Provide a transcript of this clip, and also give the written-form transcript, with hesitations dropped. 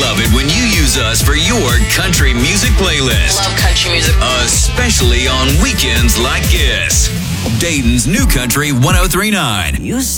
love it when you use us for your country music playlist. Love country music. Especially on weekends like this. Dayton's New Country 103.9.